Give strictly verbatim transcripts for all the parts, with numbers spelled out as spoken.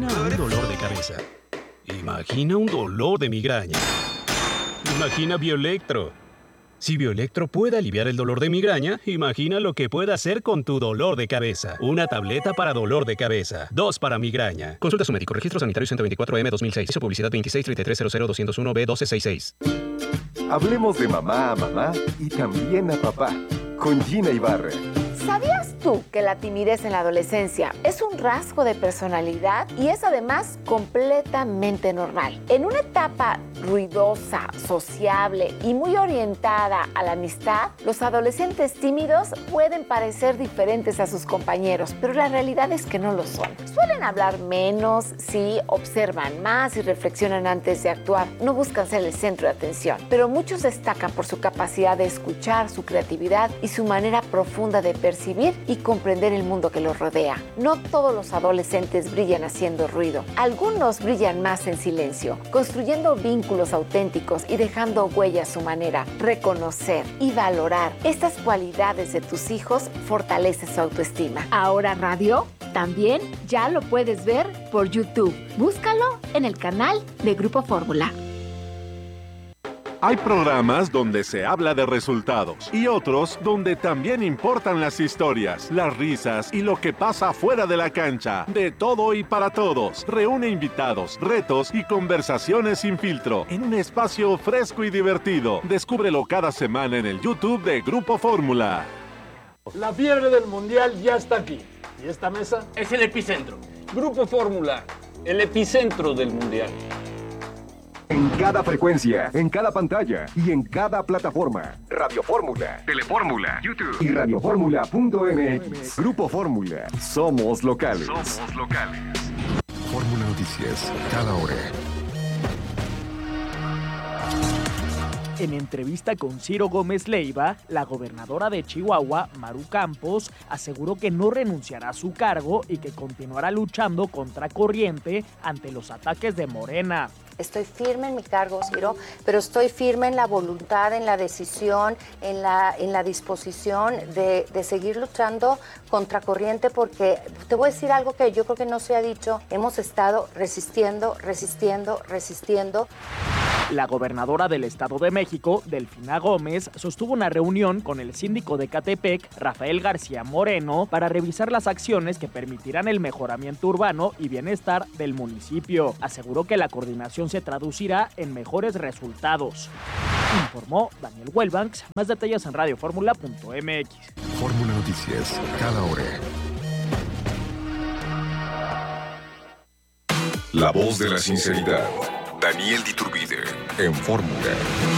Imagina un dolor de cabeza. Imagina un dolor de migraña. Imagina Bioelectro. Si Bioelectro puede aliviar el dolor de migraña, imagina lo que puede hacer con tu dolor de cabeza. Una tableta para dolor de cabeza. Dos para migraña. Consulta a su médico. Registro sanitario ciento veinticuatro M dos mil seis. Hizo publicidad veintiséis treinta y tres cero cero doscientos uno B doce sesenta y seis. Hablemos de mamá a mamá y también a papá. Con Gina Ibarra. ¿Sabías tú que la timidez en la adolescencia es un rasgo de personalidad y es además completamente normal? En una etapa ruidosa, sociable y muy orientada a la amistad, los adolescentes tímidos pueden parecer diferentes a sus compañeros, pero la realidad es que no lo son. Suelen hablar menos, sí, observan más y reflexionan antes de actuar. No buscan ser el centro de atención, pero muchos destacan por su capacidad de escuchar, su creatividad y su manera profunda de percibir y comprender el mundo que los rodea. No todos los adolescentes brillan haciendo ruido. Algunos brillan más en silencio, construyendo vínculos auténticos y dejando huella a su manera. Reconocer y valorar estas cualidades de tus hijos fortalece su autoestima. Ahora radio también ya lo puedes ver por YouTube. Búscalo en el canal de Grupo Fórmula. Hay programas donde se habla de resultados y otros donde también importan las historias, las risas y lo que pasa fuera de la cancha. De todo y para todos. Reúne invitados, retos y conversaciones sin filtro en un espacio fresco y divertido. Descúbrelo cada semana en el YouTube de Grupo Fórmula. La fiebre del Mundial ya está aquí. ¿Y esta mesa? Es el epicentro. Grupo Fórmula, el epicentro del Mundial. En cada frecuencia, en cada pantalla y en cada plataforma. Radio Fórmula, Telefórmula, YouTube y radio fórmula punto m x. Grupo Fórmula. Somos locales. Somos locales. Fórmula Noticias, cada hora. En entrevista con Ciro Gómez Leiva, la gobernadora de Chihuahua, Maru Campos, aseguró que no renunciará a su cargo y que continuará luchando contra corriente ante los ataques de Morena. Estoy firme en mi cargo, Ciro, pero estoy firme en la voluntad, en la decisión, en la, en la disposición de, de seguir luchando contra corriente, porque te voy a decir algo que yo creo que no se ha dicho. Hemos estado resistiendo, resistiendo, resistiendo. La gobernadora del Estado de México, Delfina Gómez, sostuvo una reunión con el síndico de Ecatepec, Rafael García Moreno, para revisar las acciones que permitirán el mejoramiento urbano y bienestar del municipio. Aseguró que la coordinación se traducirá en mejores resultados. Informó Daniel Welbanks. Más detalles en radio fórmula punto m x. Fórmula Noticias, cada hora. La voz de la sinceridad. Daniel Diturbide, en Fórmula.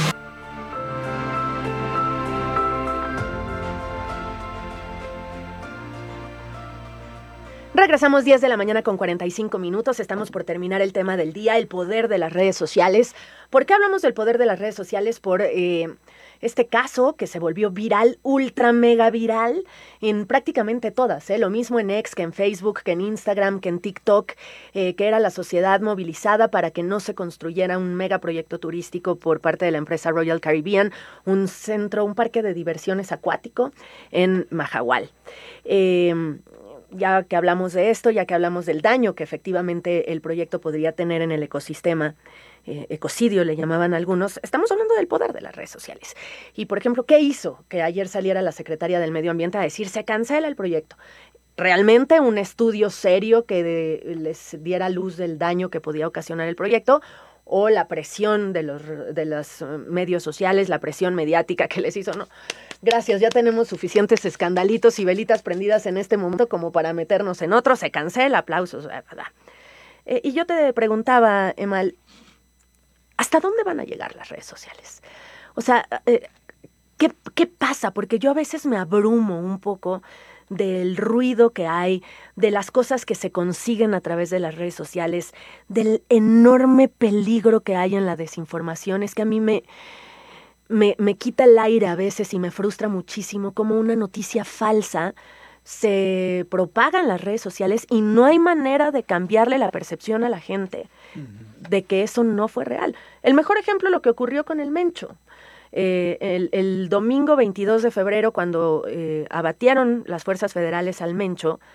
Regresamos diez de la mañana con cuarenta y cinco minutos. Estamos por terminar el tema del día, el poder de las redes sociales. ¿Por qué hablamos del poder de las redes sociales? Por eh, este caso que se volvió viral, ultra mega viral, en prácticamente todas. ¿eh? Lo mismo en X que en Facebook, que en Instagram, que en TikTok, eh, que era la sociedad movilizada para que no se construyera un megaproyecto turístico por parte de la empresa Royal Caribbean, un centro, un parque de diversiones acuático en Mahahual. Eh, Ya que hablamos de esto, ya que hablamos del daño que efectivamente el proyecto podría tener en el ecosistema, eh, ecocidio le llamaban algunos, estamos hablando del poder de las redes sociales. Y, por ejemplo, ¿qué hizo que ayer saliera la secretaria del Medio Ambiente a decir se cancela el proyecto? ¿Realmente un estudio serio que de, les diera luz del daño que podía ocasionar el proyecto? ¿O la presión de los, de los medios sociales, la presión mediática que les hizo? No, gracias, ya tenemos suficientes escandalitos y velitas prendidas en este momento como para meternos en otro. Se cancela, aplausos. Eh, y yo te preguntaba, Emal, ¿hasta dónde van a llegar las redes sociales? O sea, eh, ¿qué, ¿qué pasa? Porque yo a veces me abrumo un poco del ruido que hay, de las cosas que se consiguen a través de las redes sociales, del enorme peligro que hay en la desinformación. Es que a mí me, me, me quita el aire a veces y me frustra muchísimo cómo una noticia falsa se propaga en las redes sociales y no hay manera de cambiarle la percepción a la gente de que eso no fue real. El mejor ejemplo, lo que ocurrió con el Mencho. Eh, el, el domingo veintidós de febrero, cuando eh, abatieron las fuerzas federales al Mencho,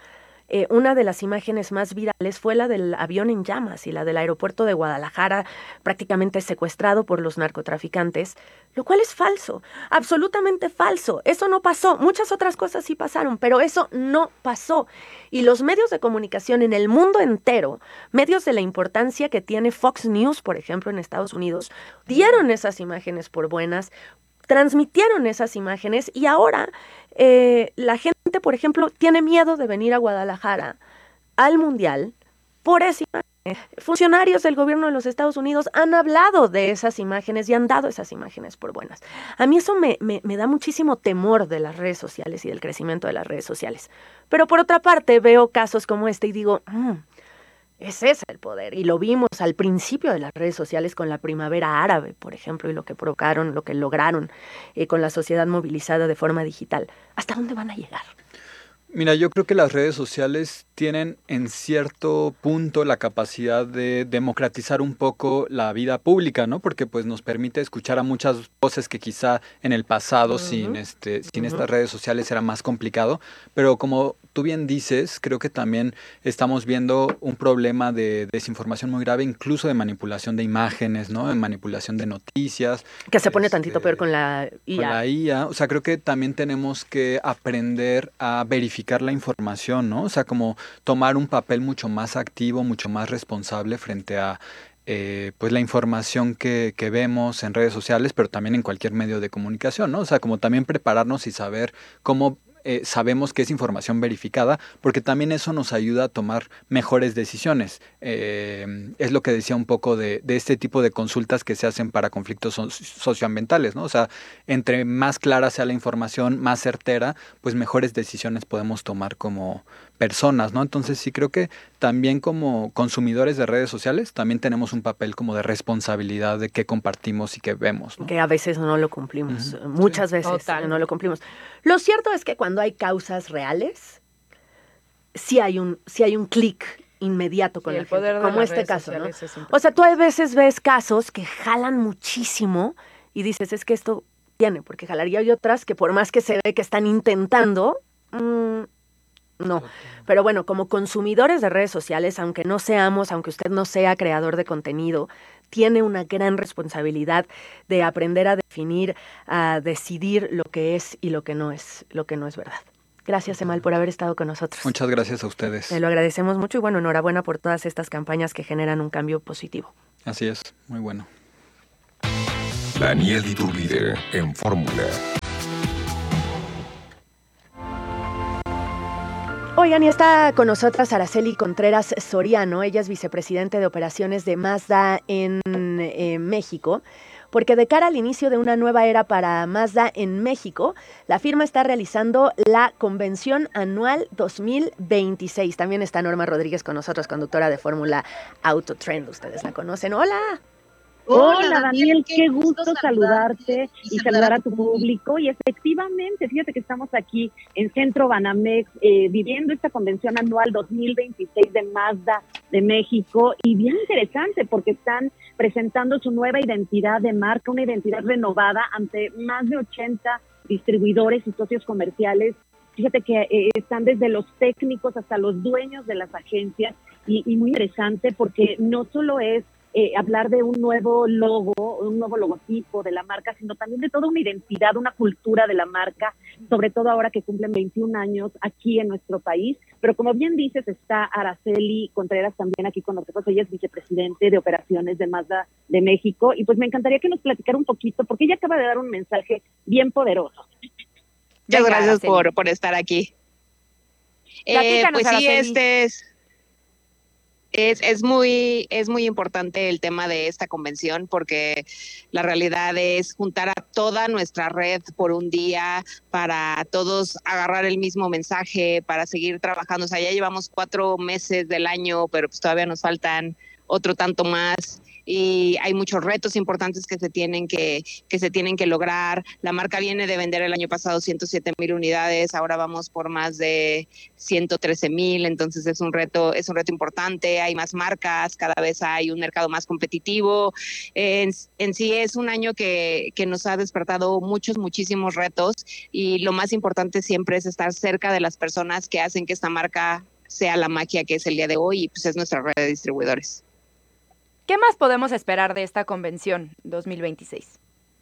Eh, una de las imágenes más virales fue la del avión en llamas y la del aeropuerto de Guadalajara prácticamente secuestrado por los narcotraficantes, lo cual es falso, absolutamente falso. Eso no pasó. Muchas otras cosas sí pasaron, pero eso no pasó. Y los medios de comunicación en el mundo entero, medios de la importancia que tiene Fox News, por ejemplo, en Estados Unidos, dieron esas imágenes por buenas, transmitieron esas imágenes y ahora eh, la gente, por ejemplo, tiene miedo de venir a Guadalajara al Mundial por esa imagen. Funcionarios del gobierno de los Estados Unidos han hablado de esas imágenes y han dado esas imágenes por buenas. A mí eso me, me, me da muchísimo temor de las redes sociales y del crecimiento de las redes sociales. Pero por otra parte veo casos como este y digo, mmm, ese es el poder, y lo vimos al principio de las redes sociales con la primavera árabe, por ejemplo, y lo que provocaron, lo que lograron eh, con la sociedad movilizada de forma digital. ¿Hasta dónde van a llegar? Mira, yo creo que las redes sociales tienen en cierto punto la capacidad de democratizar un poco la vida pública, ¿no? Porque pues nos permite escuchar a muchas voces que quizá en el pasado uh-huh. sin este sin uh-huh. estas redes sociales era más complicado, pero como tú bien dices, creo que también estamos viendo un problema de desinformación muy grave, incluso de manipulación de imágenes, ¿no? De manipulación de noticias. Que se pone este, tantito peor con la I A. Con la I A, o sea, creo que también tenemos que aprender a verificar la información, ¿no? O sea, como tomar un papel mucho más activo, mucho más responsable frente a eh, pues la información que, que vemos en redes sociales, pero también en cualquier medio de comunicación, ¿no? O sea, como también prepararnos y saber cómo Eh, sabemos que es información verificada, porque también eso nos ayuda a tomar mejores decisiones. Eh, es lo que decía un poco de, de este tipo de consultas que se hacen para conflictos so- socioambientales, ¿no? O sea, entre más clara sea la información, más certera, pues mejores decisiones podemos tomar como personas, ¿no? Entonces sí creo que también como consumidores de redes sociales también tenemos un papel como de responsabilidad de qué compartimos y qué vemos, ¿no? Que a veces no lo cumplimos, uh-huh. muchas sí, veces total. no lo cumplimos. Lo cierto es que cuando hay causas reales, sí hay un, sí hay un clic inmediato con sí, la gente, como este caso, ¿no? O sea, tú a veces ves casos que jalan muchísimo y dices, es que esto tiene, porque jalaría, hay otras que por más que se ve que están intentando, mmm, no. Pero bueno, como consumidores de redes sociales, aunque no seamos, aunque usted no sea creador de contenido, tiene una gran responsabilidad de aprender a definir, a decidir lo que es y lo que no es, lo que no es verdad. Gracias, Emal, por haber estado con nosotros. Muchas gracias a ustedes. Te lo agradecemos mucho y bueno, enhorabuena por todas estas campañas que generan un cambio positivo. Así es, muy bueno. Daniel Iturbide en Fórmula. Oigan, y está con nosotras Araceli Contreras Soriano, ella es vicepresidente de operaciones de Mazda en eh, México, porque de cara al inicio de una nueva era para Mazda en México, la firma está realizando la Convención Anual dos mil veintiséis. También está Norma Rodríguez con nosotros, conductora de Fórmula Autotrend, ustedes la conocen. ¡Hola! Hola Daniel, qué gusto saludarte y saludar a tu público. Y efectivamente, fíjate que estamos aquí en Centro Banamex eh, viviendo esta convención anual dos mil veintiséis de Mazda de México, y bien interesante porque están presentando su nueva identidad de marca, una identidad renovada ante más de ochenta distribuidores y socios comerciales. Fíjate que eh, están desde los técnicos hasta los dueños de las agencias, y, y muy interesante porque no solo es Eh, hablar de un nuevo logo, un nuevo logotipo de la marca, sino también de toda una identidad, una cultura de la marca, sobre todo ahora que cumplen veintiún años aquí en nuestro país. Pero como bien dices, está Araceli Contreras también aquí con nosotros. Ella es vicepresidente de operaciones de Mazda de México, y pues me encantaría que nos platicara un poquito, porque ella acaba de dar un mensaje bien poderoso. Muchas gracias por, por estar aquí. Eh, pues sí, este es... Es, es muy es muy importante el tema de esta convención, porque la realidad es juntar a toda nuestra red por un día para todos agarrar el mismo mensaje, para seguir trabajando. O sea, ya llevamos cuatro meses del año, pero pues todavía nos faltan otro tanto más, y hay muchos retos importantes que se tienen que que se tienen que lograr. La marca viene de vender el año pasado ciento siete mil unidades, ahora vamos por más de ciento trece mil, entonces es un reto es un reto importante. Hay más marcas, cada vez hay un mercado más competitivo. En, en sí es un año que que nos ha despertado muchos muchísimos retos, y lo más importante siempre es estar cerca de las personas que hacen que esta marca sea la magia que es el día de hoy y pues es nuestra red de distribuidores. ¿Qué más podemos esperar de esta convención dos mil veintiséis?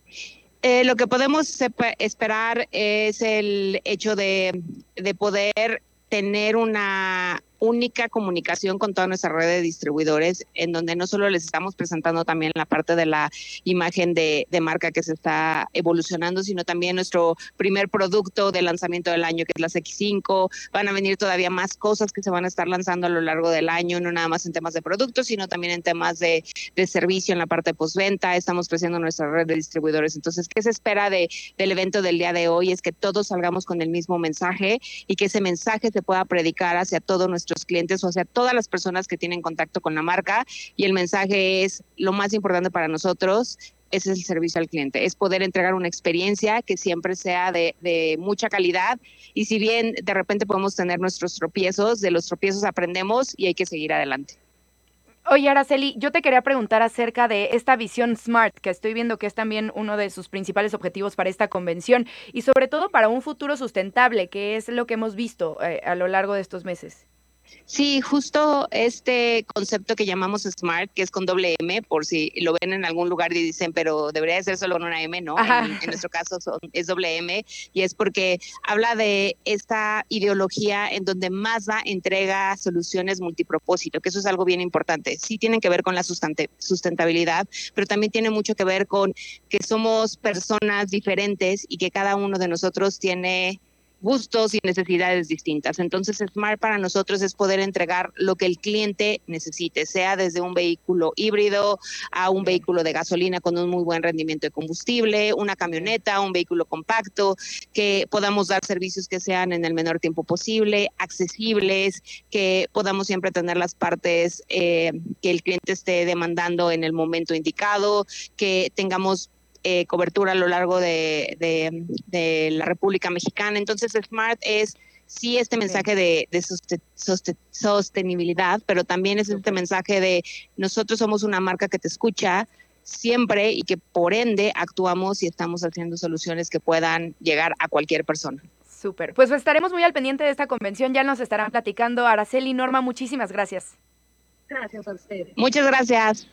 Eh, lo que podemos esperar es el hecho de, de poder tener una única comunicación con toda nuestra red de distribuidores, en donde no solo les estamos presentando también la parte de la imagen de, de marca que se está evolucionando, sino también nuestro primer producto de lanzamiento del año, que es las X cinco. Van a venir todavía más cosas que se van a estar lanzando a lo largo del año, no nada más en temas de productos, sino también en temas de, de servicio, en la parte de postventa. Estamos creciendo nuestra red de distribuidores. Entonces, ¿qué se espera de, del evento del día de hoy? Es que todos salgamos con el mismo mensaje y que ese mensaje se pueda predicar hacia todos nuestros clientes o hacia todas las personas que tienen contacto con la marca, y el mensaje es: lo más importante para nosotros es el servicio al cliente, es poder entregar una experiencia que siempre sea de, de mucha calidad, y si bien de repente podemos tener nuestros tropiezos, de los tropiezos aprendemos y hay que seguir adelante. Oye, Araceli, yo te quería preguntar acerca de esta visión SMART, que estoy viendo que es también uno de sus principales objetivos para esta convención, y sobre todo para un futuro sustentable, que es lo que hemos visto eh, a lo largo de estos meses. Sí, justo este concepto que llamamos SMART, que es con doble M, por si lo ven en algún lugar y dicen, pero debería de ser solo con una M, ¿no? En, en nuestro caso son, es doble M, y es porque habla de esta ideología en donde Mazda entrega soluciones multipropósito, que eso es algo bien importante. Sí tienen que ver con la sustentabilidad, pero también tiene mucho que ver con que somos personas diferentes y que cada uno de nosotros tiene gustos y necesidades distintas. Entonces, SMART para nosotros es poder entregar lo que el cliente necesite, sea desde un vehículo híbrido a un vehículo de gasolina con un muy buen rendimiento de combustible, una camioneta, un vehículo compacto, que podamos dar servicios que sean en el menor tiempo posible, accesibles, que podamos siempre tener las partes eh, que el cliente esté demandando en el momento indicado, que tengamos Eh, cobertura a lo largo de, de, de la República Mexicana. Entonces, SMART es sí este mensaje de, de soste, soste, sostenibilidad, pero también es este mensaje de nosotros somos una marca que te escucha siempre y que por ende actuamos y estamos haciendo soluciones que puedan llegar a cualquier persona. Súper, pues estaremos muy al pendiente de esta convención, ya nos estarán platicando. Araceli, Norma, muchísimas gracias. Gracias a ustedes. Muchas gracias.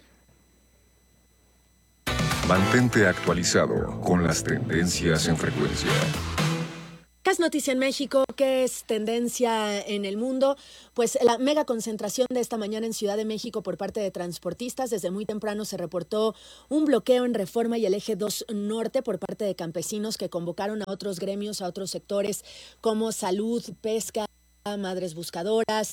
Mantente actualizado con las tendencias en frecuencia. ¿Qué es noticia en México? ¿Qué es tendencia en el mundo? Pues la mega concentración de esta mañana en Ciudad de México por parte de transportistas. Desde muy temprano se reportó un bloqueo en Reforma y el Eje dos Norte por parte de campesinos que convocaron a otros gremios, a otros sectores como salud, pesca, madres buscadoras,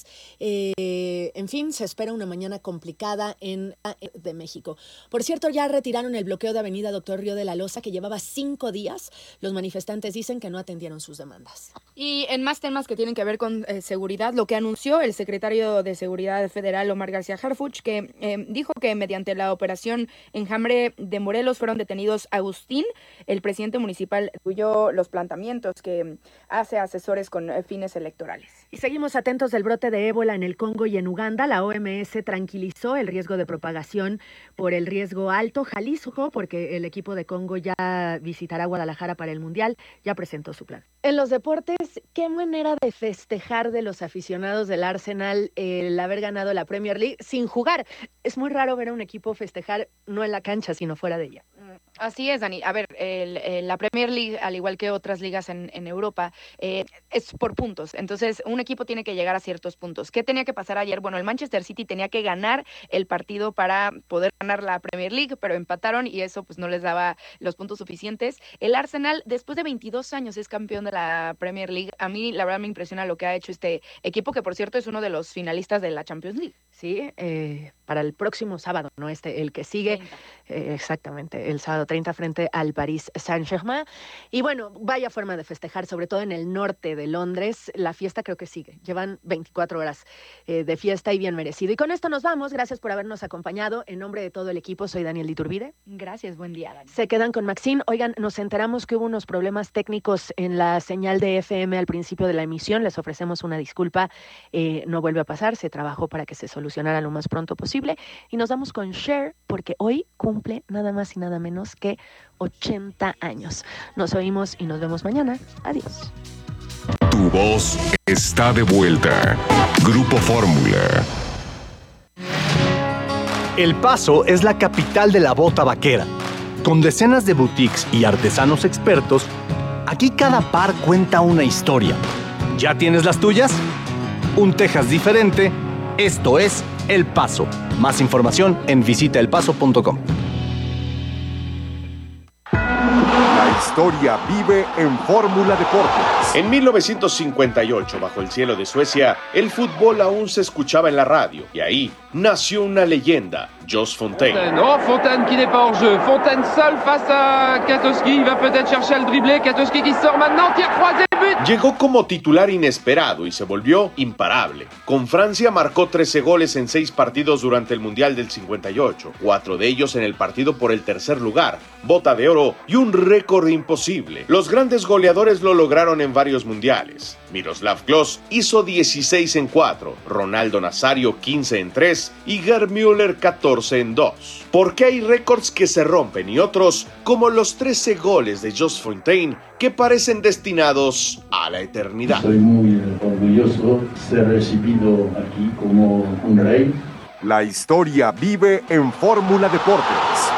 eh, en fin, se espera una mañana complicada en de México. Por cierto, ya retiraron el bloqueo de Avenida Doctor Río de la Loza, que llevaba cinco días. Los manifestantes dicen que no atendieron sus demandas. Y en más temas que tienen que ver con eh, seguridad, lo que anunció el secretario de Seguridad Federal, Omar García Harfuch, que eh, dijo que mediante la operación Enjambre de Morelos fueron detenidos Agustín, el presidente municipal, cuyó los planteamientos que hace asesores con eh, fines electorales. Y seguimos atentos del brote de ébola en el Congo y en Uganda. La O M S tranquilizó el riesgo de propagación por el riesgo alto. Jalisco, porque el equipo de Congo ya visitará Guadalajara para el Mundial, ya presentó su plan. En los deportes, qué manera de festejar de los aficionados del Arsenal el haber ganado la Premier League sin jugar. Es muy raro ver a un equipo festejar no en la cancha, sino fuera de ella. Así es, Dani. A ver, el, el, la Premier League, al igual que otras ligas en, en Europa, eh, es por puntos. Entonces, un equipo tiene que llegar a ciertos puntos. ¿Qué tenía que pasar ayer? Bueno, el Manchester City tenía que ganar el partido para poder ganar la Premier League, pero empataron y eso pues no les daba los puntos suficientes. El Arsenal, después de veintidós años, es campeón de la Premier League. A mí, la verdad, me impresiona lo que ha hecho este equipo, que por cierto es uno de los finalistas de la Champions League. Sí, eh, para el próximo sábado, ¿no? Este, el que sigue, eh, exactamente, el sábado treinta frente al Paris Saint-Germain. Y bueno, vaya forma de festejar, sobre todo en el norte de Londres. La fiesta creo que sigue. Llevan veinticuatro horas eh, de fiesta y bien merecido. Y con esto nos vamos. Gracias por habernos acompañado. En nombre de todo el equipo, soy Daniel Iturbide. Gracias, buen día, Dani. Se quedan con Maxine. Oigan, nos enteramos que hubo unos problemas técnicos en la señal de F M al principio de la emisión. Les ofrecemos una disculpa. Eh, no vuelve a pasar. Se trabajó para que se solucionara lo más pronto posible. Y nos vamos con Cher, porque hoy cumple nada más y nada menos que ochenta años. Nos oímos y nos vemos mañana. Adiós. Tu voz está de vuelta. Grupo Fórmula. El Paso es la capital de la bota vaquera. Con decenas de boutiques y artesanos expertos, aquí cada par cuenta una historia. ¿Ya tienes las tuyas? Un Texas diferente. Esto es El Paso. Más información en visita el paso punto com. La historia vive en Fórmula Deportes. En mil novecientos cincuenta y ocho, bajo el cielo de Suecia, el fútbol aún se escuchaba en la radio. Y ahí nació una leyenda, Jos Fontaine. Oh, Fontaine qui n'est pas hors jeu. Fontaine seul face à Katowski. Il va peut-être chercher le dribblé. Katowski qui sort maintenant. Tir croisé, but. Llegó como titular inesperado y se volvió imparable. Con Francia marcó trece goles en seis partidos durante el Mundial del cincuenta y ocho. Cuatro de ellos en el partido por el tercer lugar, bota de oro y un récord imposible. Los grandes goleadores lo lograron en varios mundiales. Miroslav Klose hizo dieciséis en cuatro, Ronaldo Nazario quince en tres y Gerd Müller catorce en dos. Porque hay récords que se rompen y otros, como los trece goles de Jos Fontaine, que parecen destinados a la eternidad. Soy muy orgulloso de ser recibido aquí como un rey. La historia vive en Fórmula Deportes.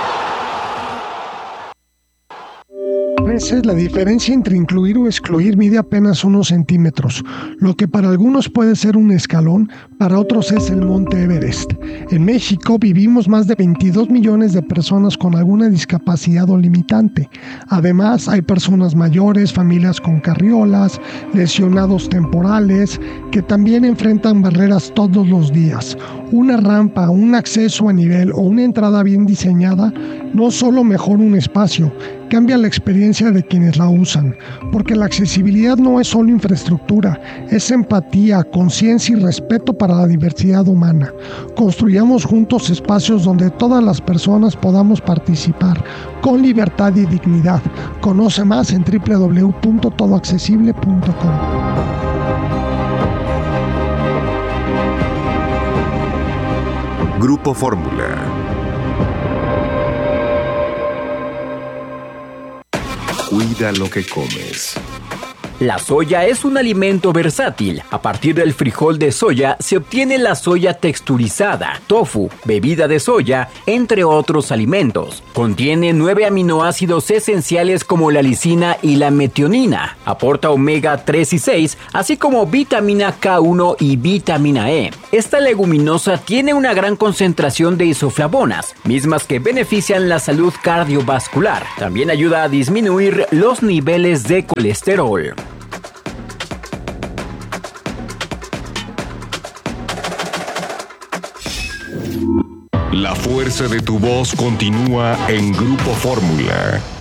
A veces la diferencia entre incluir o excluir mide apenas unos centímetros. Lo que para algunos puede ser un escalón, para otros es el Monte Everest. En México vivimos más de veintidós millones de personas con alguna discapacidad o limitante. Además, hay personas mayores, familias con carriolas, lesionados temporales, que también enfrentan barreras todos los días. Una rampa, un acceso a nivel o una entrada bien diseñada no solo mejora un espacio, cambia la experiencia de quienes la usan, porque la accesibilidad no es solo infraestructura, es empatía, conciencia y respeto para la diversidad humana. Construyamos juntos espacios donde todas las personas podamos participar con libertad y dignidad. Conoce más en doble u doble u doble u punto todo accesible punto com. Grupo Fórmula. Cuida lo que comes. La soya es un alimento versátil. A partir del frijol de soya se obtiene la soya texturizada, tofu, bebida de soya, entre otros alimentos. Contiene nueve aminoácidos esenciales como la lisina y la metionina. Aporta omega tres y seis, así como vitamina K uno y vitamina E. Esta leguminosa tiene una gran concentración de isoflavonas, mismas que benefician la salud cardiovascular. También ayuda a disminuir los niveles de colesterol. La fuerza de tu voz continúa en Grupo Fórmula.